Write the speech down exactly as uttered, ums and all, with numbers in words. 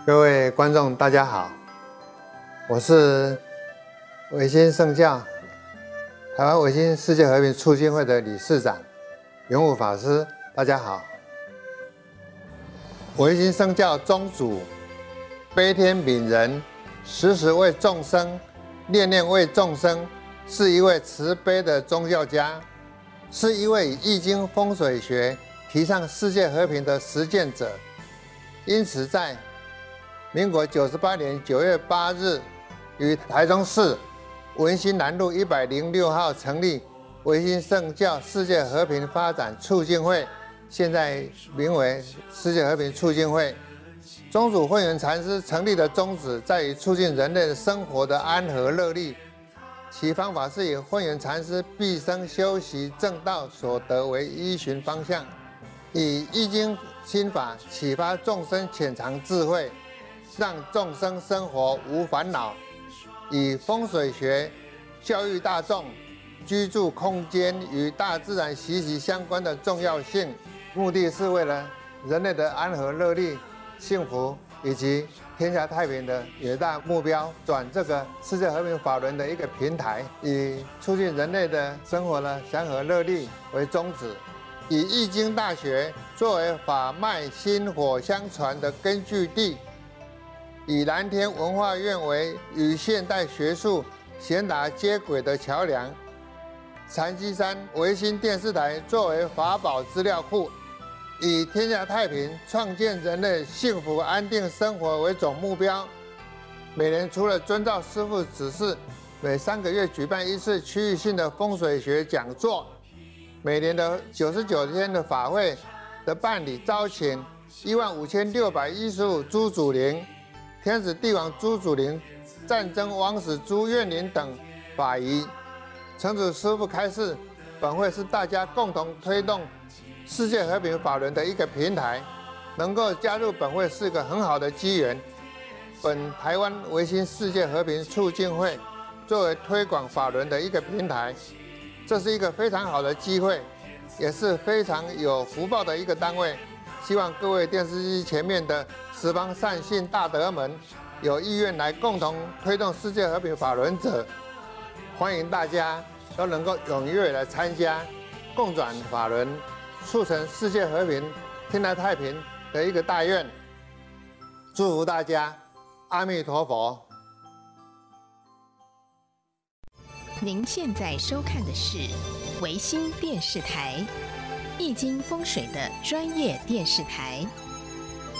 各位观众，大家好，我是维新圣教台湾维新世界和平促进会的理事长永武法师，大家好。维新圣教宗主悲天悯人，时时为众生，念念为众生，是一位慈悲的宗教家，是一位以易经风水学提倡世界和平的实践者。因此在民国九十八年九月八日，于台中市文心南路一百零六号成立维新圣教世界和平发展促进会，现在名为世界和平促进会。宗主慧远禅师成立的宗旨在于促进人类生活的安和乐利，其方法是以慧远禅师毕生修习正道所得为依循方向，以易经心法启发众生潜藏智慧，让众生生活无烦恼，以风水学教育大众居住空间与大自然息息相关的重要性，目的是为了人类的安和乐利、幸福以及天下太平的远大目标，转这个世界和平法轮的一个平台，以促进人类的生活的祥和乐利为宗旨，以易经大学作为法脉薪火相传的根据地，以蓝天文化院为与现代学术贤达接轨的桥梁，禅机山维新电视台作为法宝资料库，以天下太平、创建人类幸福安定生活为总目标。每年除了遵照师父指示，每三个月举办一次区域性的风水学讲座，每年的九十九天的法会的办理，招请一万五千六百一十五诸祖灵、天子帝王朱祖灵、战争王使朱怨灵等法仪。诚主师父开示，本会是大家共同推动世界和平法轮的一个平台，能够加入本会是一个很好的机缘。本台湾维新世界和平促进会作为推广法轮的一个平台，这是一个非常好的机会，也是非常有福报的一个单位。希望各位电视机前面的十方善信大德们，有意愿来共同推动世界和平法轮者，欢迎大家都能够踊跃来参加，共转法轮，促成世界和平、天下太平的一个大愿。祝福大家，阿弥陀佛。 您现在收看的是维新电视台，易经风水的专业电视台。